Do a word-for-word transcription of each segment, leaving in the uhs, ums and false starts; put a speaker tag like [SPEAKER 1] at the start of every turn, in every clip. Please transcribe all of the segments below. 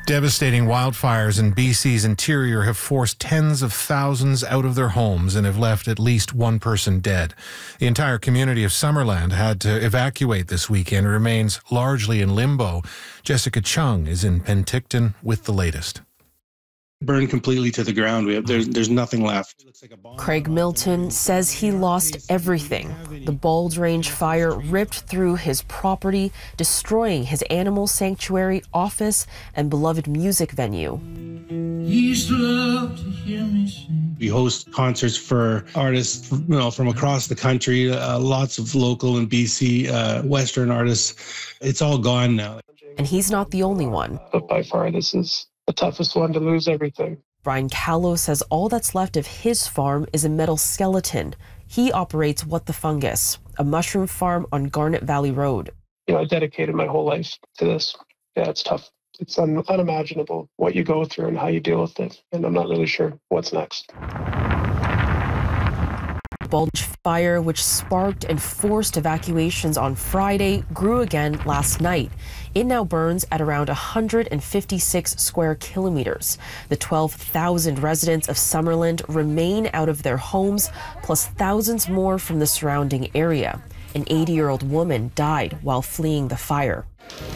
[SPEAKER 1] Devastating wildfires in B C's interior have forced tens of thousands out of their homes and have left at least one person dead. The entire community of Summerland had to evacuate this weekend and remains largely in limbo. Jessica Chung is in Penticton with the latest.
[SPEAKER 2] Burned completely to the ground. We have, there's, there's nothing left.
[SPEAKER 3] Craig Milton says he lost everything. The Bald Range fire ripped through his property, destroying his animal sanctuary, office, and beloved music venue.
[SPEAKER 2] We host concerts for artists, you know, from across the country, uh, lots of local and B C uh, Western artists. It's all gone now.
[SPEAKER 3] And he's not the only one.
[SPEAKER 4] But by far, this is the toughest one to lose everything.
[SPEAKER 3] Brian Callow says all that's left of his farm is a metal skeleton. He operates What the Fungus, a mushroom farm on Garnet Valley Road.
[SPEAKER 4] You know, I dedicated my whole life to this. Yeah, it's tough. It's un- unimaginable what you go through and how you deal with it. And I'm not really sure what's next.
[SPEAKER 3] Bulge fire, which sparked and forced evacuations on Friday, grew again last night. It now burns at around one hundred fifty-six square kilometers. The twelve thousand residents of Summerland remain out of their homes, plus thousands more from the surrounding area. An eighty-year-old woman died while fleeing the fire.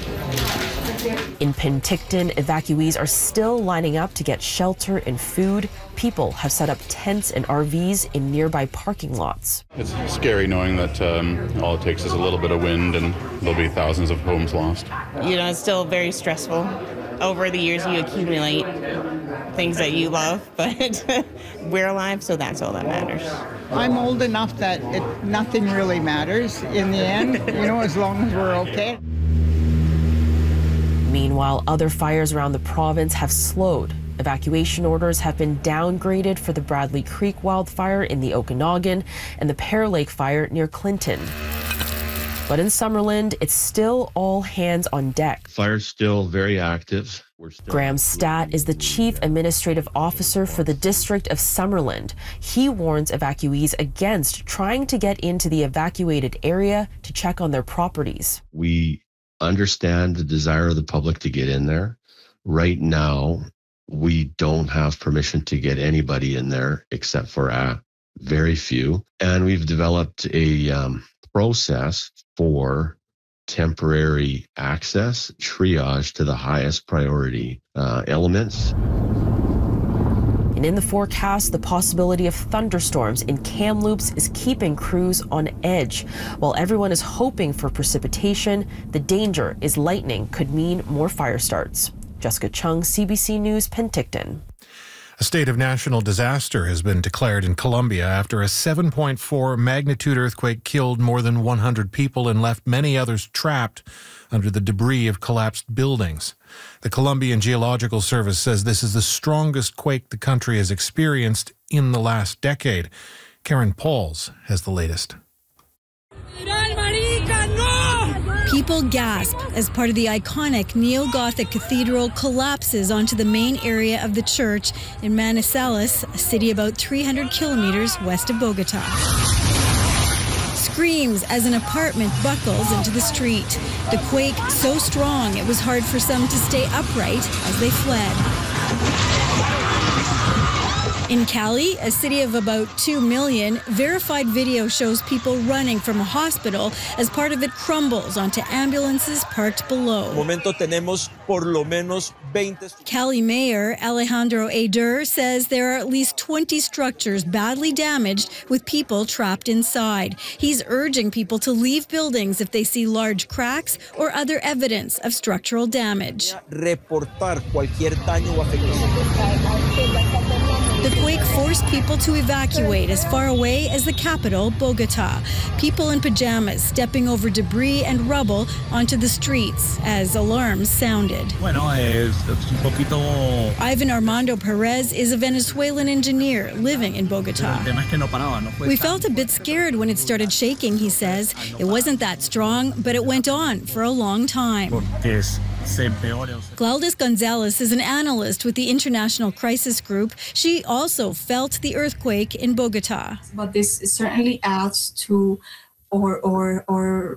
[SPEAKER 3] In Penticton, evacuees are still lining up to get shelter and food. People have set up tents and R Vs in nearby parking lots.
[SPEAKER 5] It's scary knowing that um, all it takes is a little bit of wind and there'll be thousands of homes lost.
[SPEAKER 6] You know, it's still very stressful. Over the years, you accumulate things that you love, but we're alive, so that's all that matters.
[SPEAKER 7] I'm old enough that it, nothing really matters in the end, you know, as long as we're okay.
[SPEAKER 3] Meanwhile, other fires around the province have slowed. Evacuation orders have been downgraded for the Bradley Creek wildfire in the Okanagan and the Pear Lake fire near Clinton. But in Summerland, it's still all hands on deck.
[SPEAKER 8] Fire's still very active. We're still
[SPEAKER 3] Graham Statt is the chief administrative officer for the District of Summerland. He warns evacuees against trying to get into the evacuated area to check on their properties.
[SPEAKER 8] We understand the desire of the public to get in there. Right now, we don't have permission to get anybody in there except for uh, very few. And we've developed a um, process for temporary access, triage to the highest priority uh, elements.
[SPEAKER 3] And in the forecast, the possibility of thunderstorms in Kamloops is keeping crews on edge. While everyone is hoping for precipitation, the danger is lightning could mean more fire starts. Jessica Chung, C B C News, Penticton.
[SPEAKER 1] A state of national disaster has been declared in Colombia after a seven point four magnitude earthquake killed more than one hundred people and left many others trapped under the debris of collapsed buildings. The Colombian Geological Service says this is the strongest quake the country has experienced in the last decade. Karen Pauls has the latest.
[SPEAKER 9] People gasp as part of the iconic neo-Gothic cathedral collapses onto the main area of the church in Manizales, a city about three hundred kilometers west of Bogota. Screams as an apartment buckles into the street. The quake so strong it was hard for some to stay upright as they fled. In Cali, a city of about two million, verified video shows people running from a hospital as part of it crumbles onto ambulances parked below. Cali Mayor Alejandro Ader says there are at least twenty structures badly damaged with people trapped inside. He's urging people to leave buildings if they see large cracks or other evidence of structural damage. The quake forced people to evacuate as far away as the capital, Bogota. People in pajamas stepping over debris and rubble onto the streets as alarms sounded. Ivan Armando Perez is a Venezuelan engineer living in Bogota. We felt a bit scared when it started shaking, he says. It wasn't that strong, but it went on for a long time. Gladys Gonzalez is an analyst with the International Crisis Group. She also felt the earthquake in Bogota.
[SPEAKER 10] But this certainly adds to or or or